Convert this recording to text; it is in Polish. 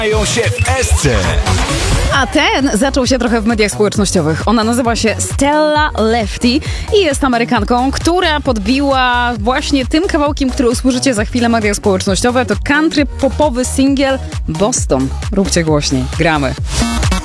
Mają się w SC. A ten zaczął się trochę w mediach społecznościowych. Ona nazywa się Stella Lefty i jest Amerykanką, która podbiła właśnie tym kawałkiem, który usłyszycie za chwilę w mediach społecznościowych. To country popowy singiel Boston. Róbcie głośniej. Gramy.